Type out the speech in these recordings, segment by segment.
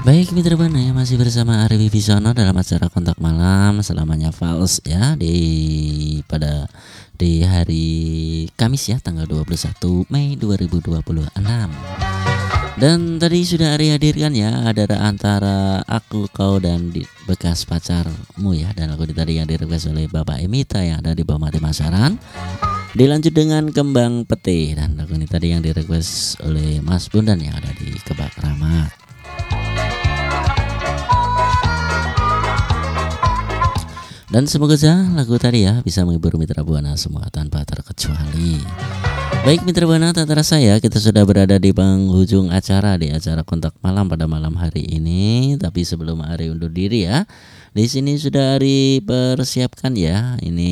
Baik mitra Buana ya, masih bersama Ari Wibisono dalam acara Kontak Malam selamanya Fals ya di hari Kamis ya tanggal 21 Mei 2026. Dan tadi sudah Ari hadirkan ya, ada antara aku, kau dan bekas pacarmu ya, dan lagu tadi yang direquest oleh Bapak Emita yang ada di bawah mati Masaran. Dilanjut dengan Kembang Pete, dan lagu ini tadi yang direquest oleh Mas Bundan yang ada di Kebak Ramat. Dan semoga saja lagu tadi ya bisa menghibur mitra Buana semua tanpa terkecuali. Baik mitra Buana, tak terasa ya kita sudah berada di penghujung acara, di acara Kontak Malam pada malam hari ini. Tapi sebelum Ari undur diri ya, di sini sudah Ari persiapkan ya, ini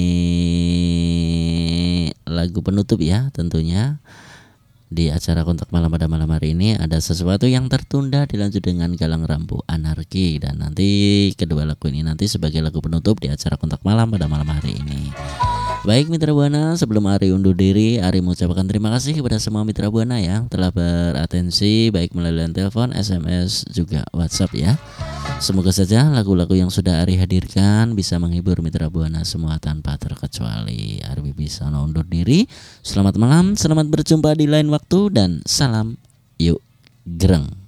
lagu penutup ya tentunya. Di acara Kontak Malam pada malam hari ini ada sesuatu yang tertunda, dilanjut dengan Galang Rambu Anarki, dan nanti kedua lagu ini nanti sebagai lagu penutup di acara Kontak Malam pada malam hari ini. Baik mitra Buana, sebelum Ari undur diri, Ari mengucapkan terima kasih kepada semua mitra Buana yang telah beratensi baik melalui telepon, SMS juga WhatsApp ya. Semoga saja lagu-lagu yang sudah Ari hadirkan bisa menghibur mitra Buana semua tanpa terkecuali. Ari Wibisono undur diri. Selamat malam, selamat berjumpa di lain waktu, dan salam yuk greng.